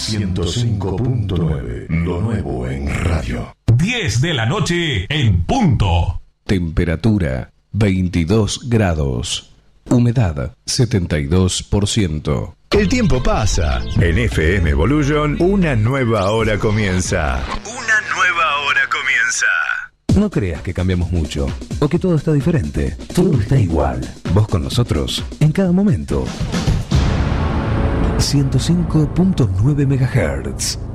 105.9, lo nuevo en radio. 10 de la noche en punto. Temperatura 22 grados. Humedad 72%. El tiempo pasa. En FM Evolution, una nueva hora comienza. Una nueva hora comienza. No creas que cambiamos mucho o que todo está diferente. Todo está igual. Vos con nosotros en cada momento. 105.9 MHz.